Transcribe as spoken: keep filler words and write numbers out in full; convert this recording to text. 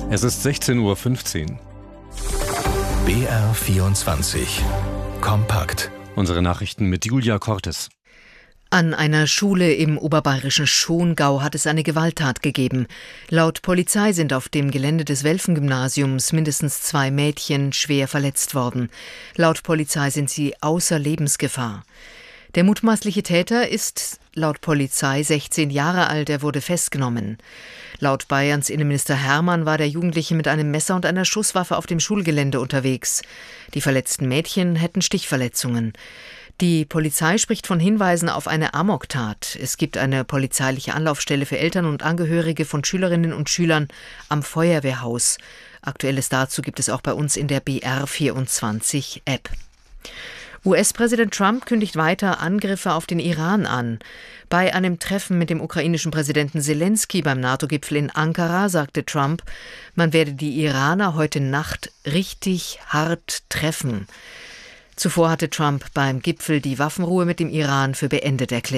Es ist sechzehn Uhr fünfzehn. B R vierundzwanzig. Kompakt. Unsere Nachrichten mit Julia Cortes. An einer Schule im oberbayerischen Schongau hat es eine Gewalttat gegeben. Laut Polizei sind auf dem Gelände des Welfen-Gymnasiums mindestens zwei Mädchen schwer verletzt worden. Laut Polizei sind sie außer Lebensgefahr. Der mutmaßliche Täter ist laut Polizei sechzehn Jahre alt, er wurde festgenommen. Laut Bayerns Innenminister Hermann war der Jugendliche mit einem Messer und einer Schusswaffe auf dem Schulgelände unterwegs. Die verletzten Mädchen hätten Stichverletzungen. Die Polizei spricht von Hinweisen auf eine Amoktat. Es gibt eine polizeiliche Anlaufstelle für Eltern und Angehörige von Schülerinnen und Schülern am Feuerwehrhaus. Aktuelles dazu gibt es auch bei uns in der B R vierundzwanzig App. U S-Präsident Trump kündigt weiter Angriffe auf den Iran an. Bei einem Treffen mit dem ukrainischen Präsidenten Selenskyj beim NATO-Gipfel in Ankara sagte Trump, man werde die Iraner heute Nacht richtig hart treffen. Zuvor hatte Trump beim Gipfel die Waffenruhe mit dem Iran für beendet erklärt.